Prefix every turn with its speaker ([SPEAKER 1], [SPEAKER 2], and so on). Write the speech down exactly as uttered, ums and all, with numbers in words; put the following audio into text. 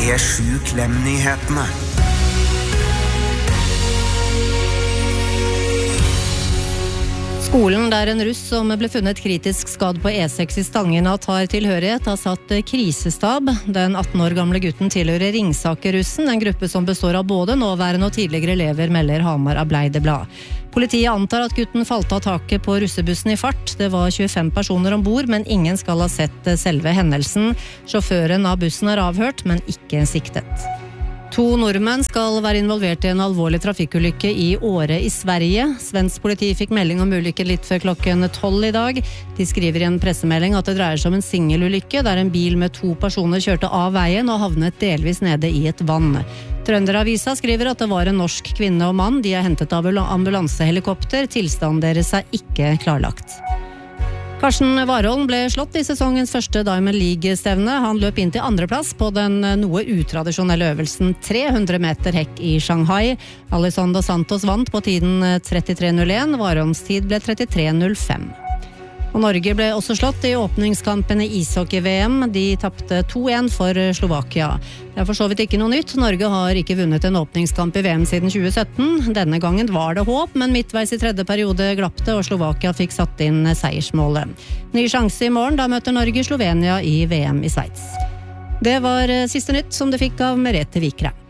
[SPEAKER 1] P sju Klem-nyhetene.
[SPEAKER 2] Skolen der en russ som ble funnet kritisk skadd på E seks i Stangen at har tilhørighet, har satt krisestab. Den atten år gamle gutten tilhører Ringsaker-russen, en gruppe som består av både nåværende og tidligere elever, melder Hamar Arbeiderblad. Politiet antar at gutten falt av taket på russebussen i fart. Det var tjuefem personer ombord, men ingen skal ha sett selve hendelsen. Sjåføren av bussen er avhørt, men ikke siktet. To nordmenn skal være involvert i en alvorlig trafikkulykke i Åre i Sverige. Svensk politi fikk melding om ulykken litt før klokken tolv i dag. De skriver i en pressemelding at det dreier seg om en singelulykke, der en bil med to personer kjørte av veien og havnet delvis nede i et vann. Trønderavisa skriver at det var en norsk kvinne og mann. De er hentet av ambulansehelikopter. Tilstanden deres er ikke klarlagt. Karsten Warholm ble slått i sesongens første Diamond League-stevne. Han løp inn til andreplass på den noe utradisjonelle øvelsen tre hundre meter hekk i Shanghai. Alessandro Santos vant på tiden trettitre null en. Warholms tid ble trettitre null fem. Og Norge ble også slått i åpningskampen i ishockey-V M. De tappte to en for Slovakia. Det er for så vidt ikke noe nytt. Norge har ikke vunnet en åpningskamp i V M siden tjue sytten. Denne gangen var det håp, men midtveis i tredje periode glapp det, og Slovakia fikk satt inn seiersmålet. Ny sjanse i morgen, da møter Norge Slovenia i V M i Sveits. Det var siste nytt som du fikk av Merete Vikre.